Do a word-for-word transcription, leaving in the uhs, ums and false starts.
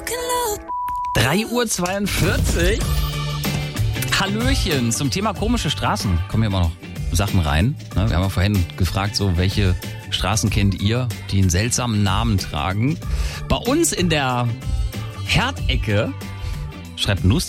drei Uhr zweiundvierzig. Hallöchen, zum Thema komische Straßen kommen hier immer noch Sachen rein. Wir haben ja vorhin gefragt, so welche Straßen kennt ihr, die einen seltsamen Namen tragen. Bei uns in der Herdecke schreibt Nuss